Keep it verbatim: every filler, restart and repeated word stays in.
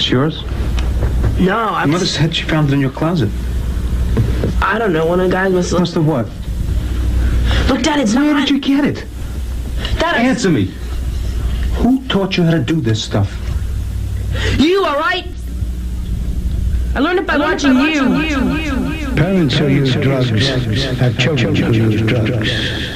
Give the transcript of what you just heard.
this yours? No, I... Your mother said she found it in your closet. I don't know, one of the guys must have... Must have what? Look, Dad, it's Where not... did you get it? Dad, Answer me. Who taught you how to do this stuff? You, all right? I learned it by learned watching, by watching you. you. Parents who use drugs have children who use drugs.